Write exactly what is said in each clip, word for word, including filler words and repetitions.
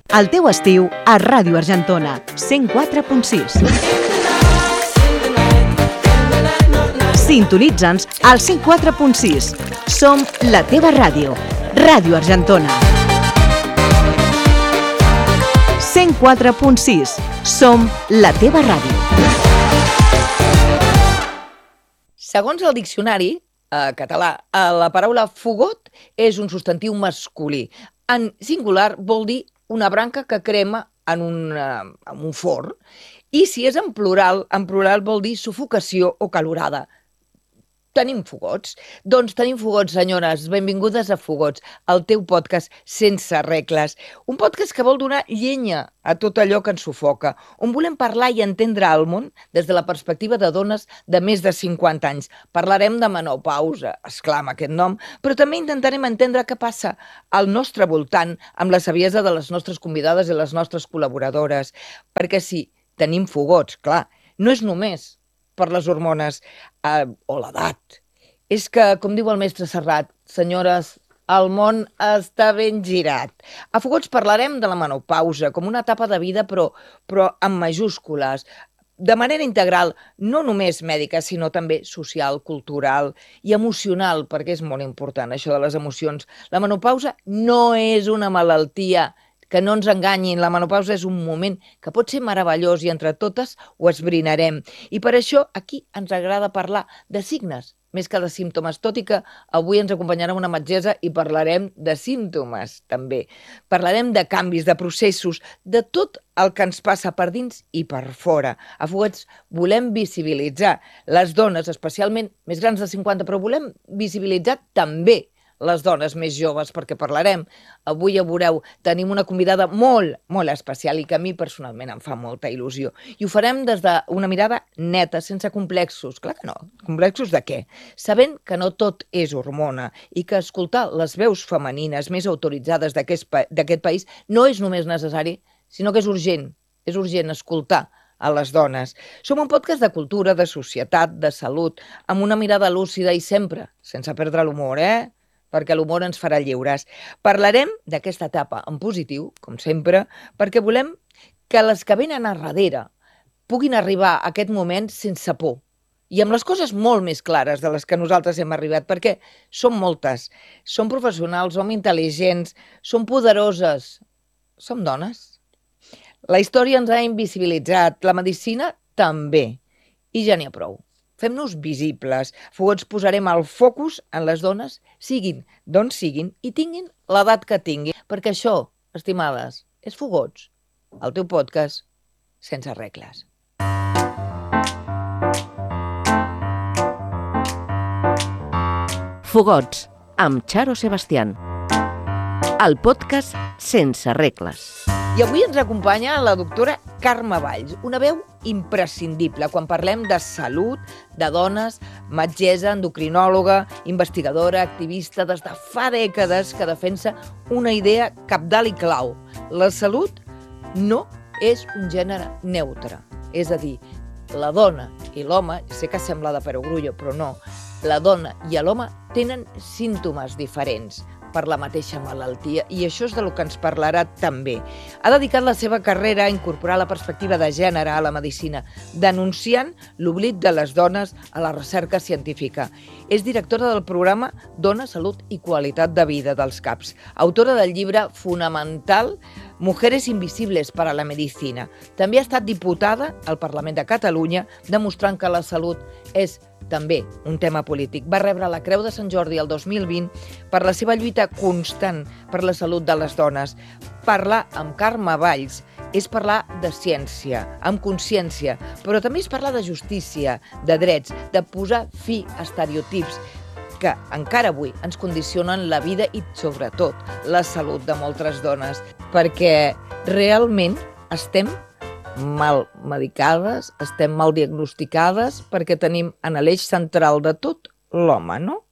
El teu estiu a Ràdio Argentona, cent quatre punt sis. Sintonitza'ns al cent quatre punt sis. Som la teva ràdio. Ràdio Argentona. cent quatre punt sis. Som la teva ràdio. Segons el diccionari eh, català, eh, la paraula fogot és un substantiu masculí. En singular vol dir una branca que crema en un, eh, en un forn. I si és en plural, en plural vol dir sufocació o calorada. Tenim fogots? Doncs tenim fogots, senyores. Benvingudes a Fogots, el teu podcast sense regles. Un podcast que vol donar llenya a tot allò que ens sufoca, on volem parlar i entendre el món des de la perspectiva de dones de més de cinquanta anys. Parlarem de menopausa, esclar, amb aquest nom, però també intentarem entendre què passa al nostre voltant amb la saviesa de les nostres convidades i les nostres col·laboradores. Perquè sí, tenim fogots, clar, no és només per les hormones eh, o l'edat. És que, com diu el mestre Serrat, senyores, el món està ben girat. A Fogots parlarem de la menopausa com una etapa de vida, però, però amb majúscules, de manera integral, no només mèdica, sinó també social, cultural i emocional, perquè és molt important això de les emocions. La menopausa no és una malaltia. Que no ens enganyin, la menopausa és un moment que pot ser meravellós i entre totes ho esbrinarem. I per això aquí ens agrada parlar de signes, més que de símptomes, tot i que avui ens acompanyarà una metgessa i parlarem de símptomes també. Parlarem de canvis, de processos, de tot el que ens passa per dins i per fora. A Fogots volem visibilitzar les dones, especialment més grans de cinquanta, però volem visibilitzar també les dones més joves, perquè parlarem. Avui ja veureu, tenim una convidada molt, molt especial i que a mi personalment em fa molta il·lusió. I ho farem des d'una mirada neta, sense complexos. Clar que no. Complexos de què? Sabent que no tot és hormona i que escoltar les veus femenines més autoritzades d'aquest pa d'aquest país no és només necessari, sinó que és urgent. És urgent escoltar a les dones. Som un podcast de cultura, de societat, de salut, amb una mirada lúcida i sempre sense perdre l'humor, eh? Perquè l'humor ens farà lliures. Parlarem d'aquesta etapa en positiu, com sempre, perquè volem que les que venen a darrere puguin arribar a aquest moment sense por i amb les coses molt més clares de les que nosaltres hem arribat, perquè som moltes, som professionals, som intel·ligents, som poderoses, som dones. La història ens ha invisibilitzat, la medicina també, i ja n'hi ha prou. Fem-nos visibles. Fogots posarem el focus en les dones, siguin d'on siguin i tinguin l'edat que tinguin. Perquè això, estimades, és Fogots, el teu podcast sense regles. Fogots, amb Charo Sebastián. El podcast sense regles. I avui ens acompanya la doctora Carme Valls, una veu imprescindible quan parlem de salut, de dones, metgessa, endocrinòloga, investigadora, activista, des de fa dècades que defensa una idea cabdal i clau. La salut no és un gènere neutre. És a dir, la dona i l'home, sé que sembla de perogrullo, però no, la dona i l'home tenen símptomes diferents per la mateixa malaltia, i això és del que ens parlarà també. Ha dedicat la seva carrera a incorporar la perspectiva de gènere a la medicina, denunciant l'oblit de les dones a la recerca científica. És directora del programa Dona, Salut i Qualitat de Vida dels CAPs, autora del llibre fonamental Mujeres invisibles para la medicina. També ha estat diputada al Parlament de Catalunya, demostrant que la salut és també un tema polític. Va rebre la Creu de Sant Jordi el dos mil vint per la seva lluita constant per la salut de les dones. Parlar amb Carme Valls és parlar de ciència, amb consciència, però també és parlar de justícia, de drets, de posar fi a estereotips que encara avui ens condicionen la vida i, sobretot, la salut de moltes dones, perquè realment estem mal medicades, estem mal diagnosticades, perquè tenim en l'eix central de tot l'home, no?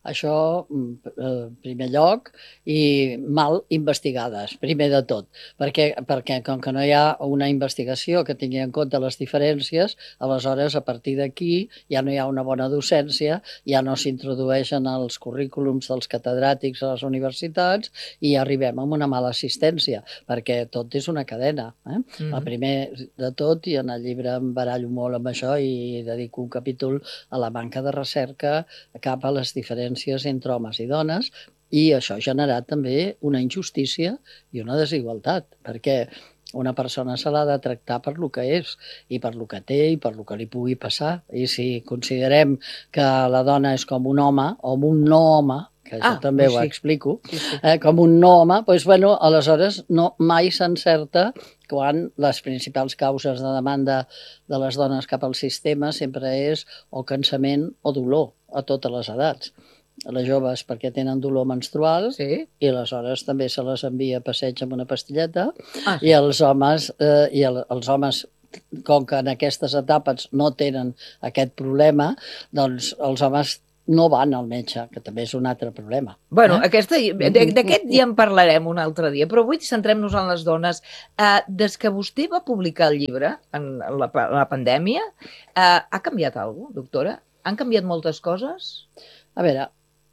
això, en primer lloc, i mal investigades, primer de tot, perquè, perquè com que no hi ha una investigació que tingui en compte les diferències, aleshores, a partir d'aquí, ja no hi ha una bona docència, ja no s'introdueixen els currículums dels catedràtics a les universitats i arribem a una mala assistència, perquè tot és una cadena. Eh? Mm. El primer de tot, i en el llibre em barallo molt amb això i dedico un capítol a la manca de recerca cap a les diferències entre homes i dones, i això ha generat també una injustícia i una desigualtat, perquè una persona se l'ha de tractar per lo que és i per lo que té i per lo que li pugui passar. I si considerem que la dona és com un home o un no home, que això ah, també ho sí. explico, sí, sí. Eh, com un no home, doncs, bueno, aleshores no, mai s'encerta quan les principals causes de demanda de les dones cap al sistema sempre és o cansament o dolor a totes les edats. Les joves perquè tenen dolor menstrual sí. i aleshores també se les envia a passeig amb una pastilleta ah, sí. i els homes, eh, i el, els homes com que en aquestes etapes no tenen aquest problema, doncs els homes no van al metge, que també és un altre problema. Bueno, eh? d'aquest ja en parlarem un altre dia, però avui centrem-nos en les dones. Uh, des que vostè va publicar el llibre, en la, la pandèmia, uh, ha canviat alguna cosa, doctora? Han canviat moltes coses? A veure,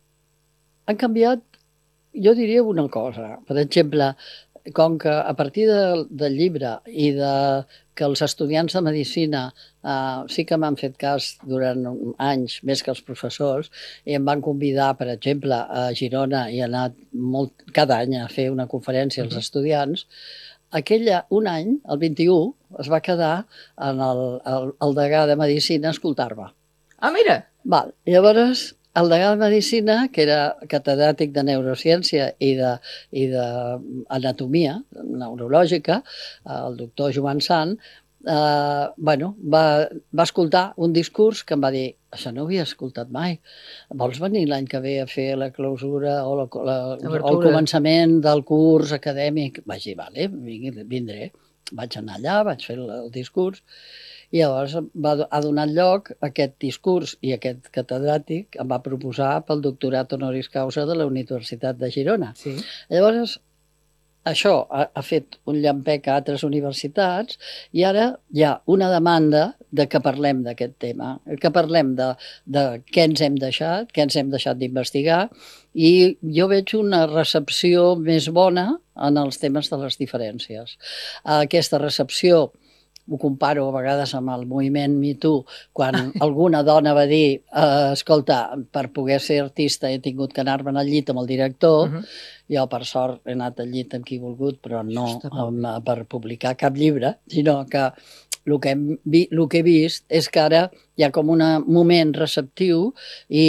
han canviat, jo diria una cosa. Per exemple, com que a partir de, del llibre i de que els estudiants de medicina eh, sí que m'han fet cas durant anys, més que els professors, i em van convidar, per exemple, a Girona i he anat molt, cada any a fer una conferència als uh-huh. estudiants, aquella, un any, el vint-i-u, es va quedar en el, el, el degà de medicina a escoltar-me. Ah, mira! Val. Llavors, el degà de medicina, que era catedràtic de neurociència i de, i d'anatomia neurològica, el doctor Joan Sant, eh, bueno, va, va escoltar un discurs que em va dir: això no ho havia escoltat mai. Vols venir l'any que ve a fer la clausura o, la, la, o el començament del curs acadèmic? Vaig dir, vale, vindré. Vaig anar allà, vaig fer el, el discurs. I llavors va, ha donat lloc a aquest discurs i aquest catedràtic em va proposar pel doctorat honoris causa de la Universitat de Girona. Sí. Llavors, això ha, ha fet un llampec a altres universitats i ara hi ha una demanda de que parlem d'aquest tema, que parlem de, de què ens hem deixat, què ens hem deixat d'investigar, i jo veig una recepció més bona en els temes de les diferències. Aquesta recepció ho comparo a vegades amb el moviment Me Too, quan alguna dona va dir eh, escolta, per poder ser artista he tingut que anar-me al llit amb el director, uh-huh. jo per sort he anat al llit amb qui he volgut, però no amb, per publicar cap llibre, sinó que el que, hem, el que he vist és que ara hi ha com un moment receptiu i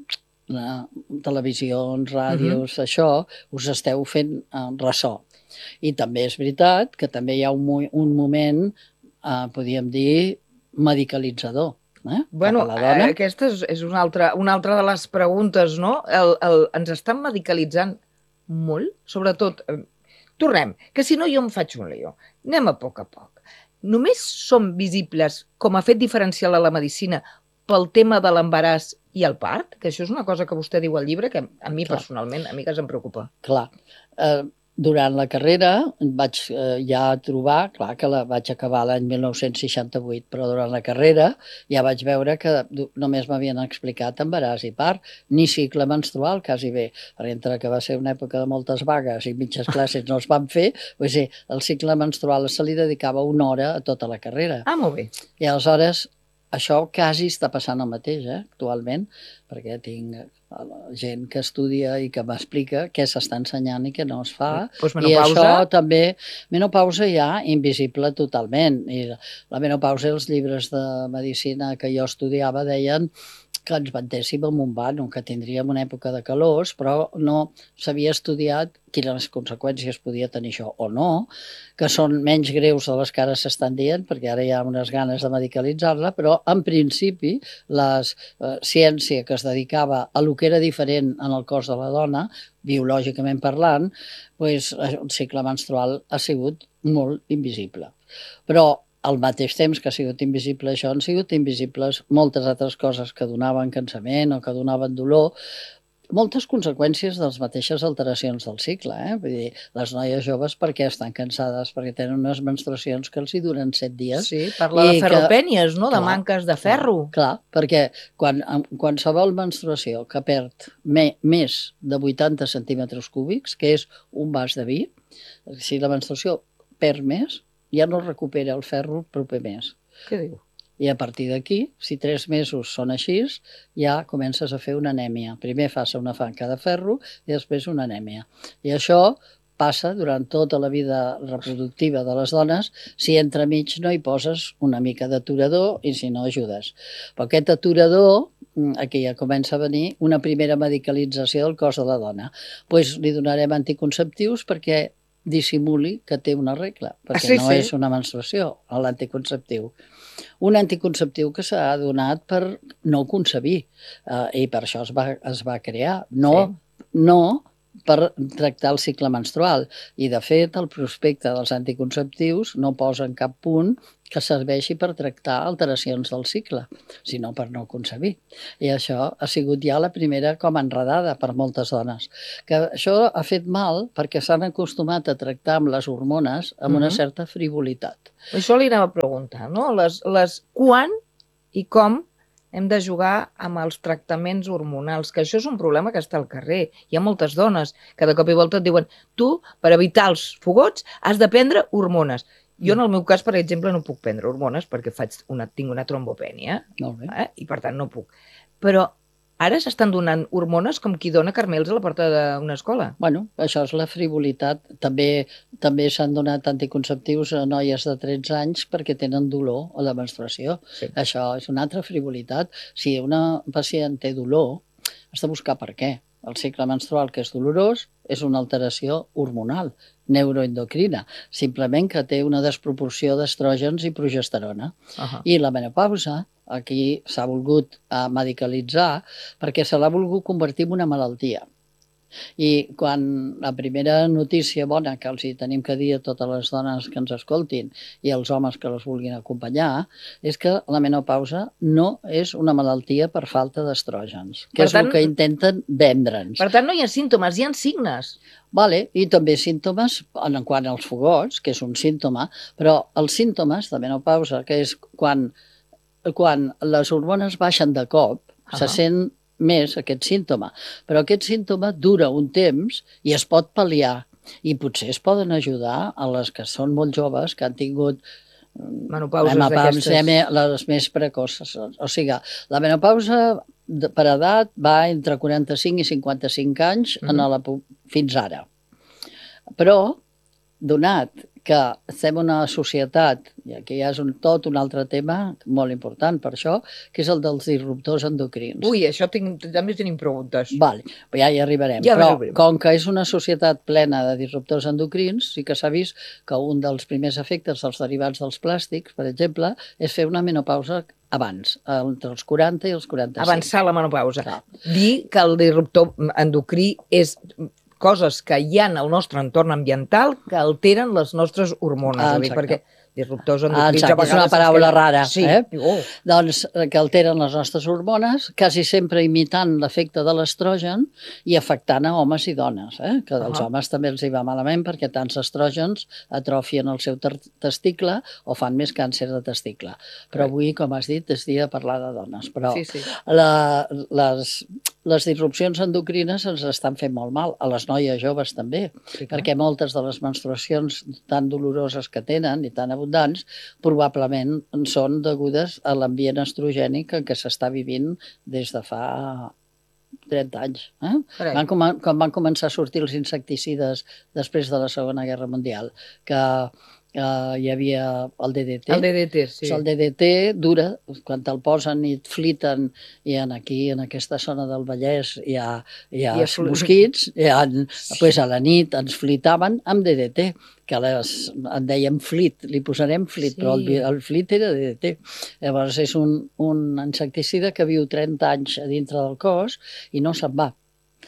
eh, televisions, ràdios, uh-huh. això, us esteu fent eh, ressò. I també és veritat que també hi ha un, un moment Uh, podríem dir, medicalitzador. Eh? Bueno, eh, aquesta és, és una, altra, una altra de les preguntes, no? El, el, ens estan medicalitzant molt? Sobretot, eh, tornem, que si no jo em faig un lío. Anem a poc a poc. Només som visibles com a fet diferencial a la medicina pel tema de l'embaràs i el part? Que això és una cosa que vostè diu al llibre, que a mi Clar. personalment, a mi que em preocupa. Clar. Eh... Durant la carrera vaig eh, ja trobar, clar que la vaig acabar l'any mil nou-cents seixanta-vuit, però durant la carrera ja vaig veure que només m'havien explicat embaràs i part, ni cicle menstrual quasi bé, perquè entre que va ser una època de moltes vagues i mitges classes no es van fer, vull dir, el cicle menstrual se li dedicava una hora a tota la carrera. Ah, molt bé. I aleshores això quasi està passant el mateix, eh, actualment, perquè tinc gent que estudia i que m'explica què s'està ensenyant i què no es fa. Pues I això també, menopausa ja invisible totalment. I la menopausa, els llibres de medicina que jo estudiava deien que ens ventéssim amb un vano, que tindríem una època de calors, però no s'havia estudiat quines conseqüències podia tenir això o no, que són menys greus de les que ara s'estan dient, perquè ara hi ha unes ganes de medicalitzar-la, però en principi la eh, ciència que es dedicava a lo que era diferent en el cos de la dona, biològicament parlant, doncs, el cicle menstrual ha sigut molt invisible. Però al mateix temps que ha sigut invisible això, han sigut invisibles moltes altres coses que donaven cansament o que donaven dolor, moltes conseqüències de les mateixes alteracions del cicle. Eh? Vull dir, les noies joves perquè estan cansades, perquè tenen unes menstruacions que els hi duren set dies. Sí, parla de I que- ferropènies, no? De Clar, manques de ferro. Clar, perquè quan, en qualsevol menstruació que perd me, més de vuitanta centímetres cúbics, que és un vas de vi, si la menstruació perd més, ja no recupera el ferro el proper mes. Què diu? I a partir d'aquí, si tres mesos són així, ja comences a fer una anèmia. Primer fas una fanca de ferro i després una anèmia. I això passa durant tota la vida reproductiva de les dones si entremig no hi poses una mica d'aturador i si no ajudes. Però aquest aturador, aquí ja comença a venir una primera medicalització del cos de la dona. Doncs li donarem anticonceptius perquè dissimuli que té una regla, perquè sí, no sí. és una menstruació, l'anticonceptiu. Un anticonceptiu que s'ha donat per no concebir, eh, i per això es va, es va crear. No, sí. no per tractar el cicle menstrual. I, de fet, el prospecte dels anticonceptius no posa en cap punt que serveixi per tractar alteracions del cicle, sinó per no concebir. I això ha sigut ja la primera com enredada per moltes dones. Que això ha fet mal perquè s'han acostumat a tractar amb les hormones amb una Mhm. certa frivolitat. Això li anava a preguntar, no? Les, les, quan i com hem de jugar amb els tractaments hormonals, que això és un problema que està al carrer. Hi ha moltes dones que de cop i volta et diuen tu, per evitar els fogots, has de prendre hormones. Jo, en el meu cas, per exemple, no puc prendre hormones perquè faig una, tinc una trombopènia, Molt bé. eh? I per tant no puc. Però ara s'estan donant hormones com qui dona carmels a la porta d'una escola. Bueno, això és la frivolitat. També també s'han donat anticonceptius a noies de tretze anys perquè tenen dolor a la menstruació. Sí. Això és una altra frivolitat. Si una pacient té dolor, has de buscar per què. El cicle menstrual, que és dolorós, és una alteració hormonal, neuroendocrina, simplement que té una desproporció d'estrògens i progesterona. Uh-huh. I la menopausa, aquí s'ha volgut eh, medicalitzar perquè se l'ha volgut convertir en una malaltia. I quan la primera notícia bona que els hi tenim que dir a totes les dones que ens escoltin i als homes que les vulguin acompanyar és que la menopausa no és una malaltia per falta d'estrògens, que Per és tant- el que intenten vendre'ns. Per tant, no hi ha símptomes, hi ha signes. Vale, i també símptomes en quant als fogots, que és un símptoma, però els símptomes de menopausa, que és quan, quan les hormones baixen de cop, Ah. se sent més aquest símptoma. Però aquest símptoma dura un temps i es pot pal·liar. I potser es poden ajudar a les que són molt joves, que han tingut Menopauses menopausa, d'aquestes. les més precoces. O sigui, la menopausa de- per edat va entre quaranta-cinc i cinquanta-cinc anys en Mhm. la, pu- fins ara. Però, donat que estem en una societat, i aquí ja és un, tot un altre tema molt important per això, que és el dels disruptors endocrins. Ui, això tinc, també tenim preguntes. Vale, ja hi arribarem. Ja Però arribarem. com que és una societat plena de disruptors endocrins, sí que s'ha vist que un dels primers efectes dels derivats dels plàstics, per exemple, és fer una menopausa abans, entre els quaranta i els quaranta-cinc. Avançar la menopausa. Clar. Dir que el disruptor endocrí és coses que hi ha en el nostre entorn ambiental que alteren les nostres hormones. Ah, Ah, dir, exacte. perquè disruptors Ah, endocrins exacte, a és vegades... una paraula es queden- rara, Sí. eh? Oh. Doncs eh, que alteren les nostres hormones, quasi sempre imitant l'efecte de l'estrogen i afectant a homes i dones, eh? Que dels Ah. homes també els hi va malament perquè tants estrògens atrofien el seu ter- testicle o fan més càncer de testicle. Però avui, com has dit, és dia de parlar de dones. Però Sí, sí. la, les, les disrupcions endocrines ens estan fent molt mal, a les noies joves també, Sí, clar. perquè moltes de les menstruacions tan doloroses que tenen i tan abundants probablement són degudes a l'ambient estrogènic en què s'està vivint des de fa trenta anys. Eh? Carai. Van, com, quan van començar a sortir els insecticides després de la Segona Guerra Mundial, que eh, hi havia el D D T. El D D T, sí. Sí. El D D T dura, quan te'l posen i et fliten, i en aquí, en aquesta zona del Vallès, hi ha, hi ha Hi ha fl- mosquits, hi ha, pues a la nit ens flitaven amb D D T, que les, en dèiem flit, li posarem flit, Sí. però el, el flit era D D T. Llavors és un, un insecticida que viu trenta anys a dintre del cos i no se'n va.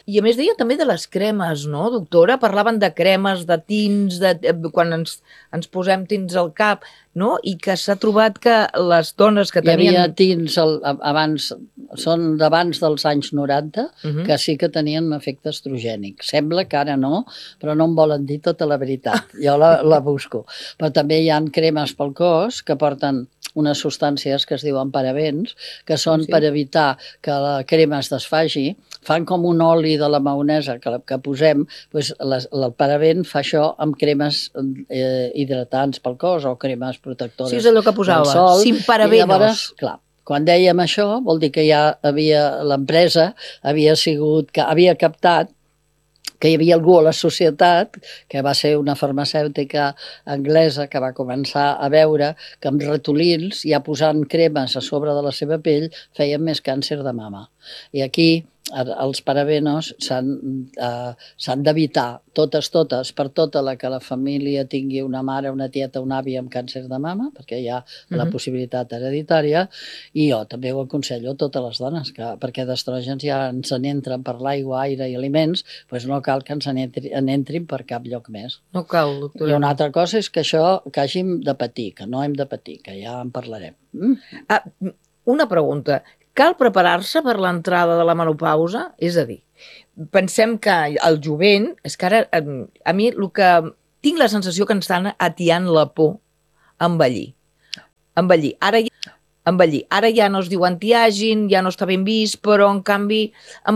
I a més deia també de les cremes, no, doctora? Parlaven de cremes, de tints, de, quan ens, ens posem tints al cap, no? I que s'ha trobat que les dones que tenien... Hi havia tints el, abans, són d'abans dels anys noranta, uh -huh. que sí que tenien efecte estrogènic. Sembla que ara no, però no em volen dir tota la veritat. Jo la, la busco. Però també hi ha cremes pel cos que porten unes substàncies que es diuen parabens, que són sí. per evitar que la crema es desfaci. Fan com un oli de la maonesa que, que posem, doncs les, el paraben fa això amb cremes eh, hidratants pel cos o cremes protectores sí, és allò que posava, sol, sin parabenos. I llavors, clar, quan dèiem això, vol dir que ja havia l'empresa havia sigut, que havia captat que hi havia algú a la societat, que va ser una farmacèutica anglesa que va començar a veure que amb ratolins, ja posant cremes a sobre de la seva pell, feien més càncer de mama. I aquí els parabenos s'han uh, d'evitar, totes, totes, per tota la que la família tingui una mare, una tieta, un avi amb càncer de mama, perquè hi ha uh-huh. la possibilitat hereditària, i jo també ho aconsello a totes les dones, que, perquè d'estrògens ja ens n'entren per l'aigua, aire i aliments, doncs no cal que ens n'entrin per cap lloc més. No cal, doctora. I una altra cosa és que això, que hàgim de patir, que no hem de patir, que ja en parlarem. Mm? Ah, una pregunta. Cal preparar-se per l'entrada de la menopausa? És a dir, pensem que el jovent, és que ara, a mi el que tinc la sensació que ens estan atiant la por a envellir. Envellir. Ara, envellir. Ara ja no es diu anti-aging, ja no està ben vist, però en canvi